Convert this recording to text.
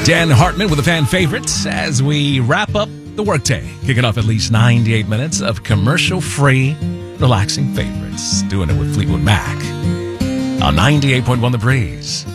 Dan Hartman with a fan favorite as we wrap up the workday. Kicking off at least 98 minutes of commercial-free, relaxing favorites. Doing it with Fleetwood Mac on 98.1 The Breeze.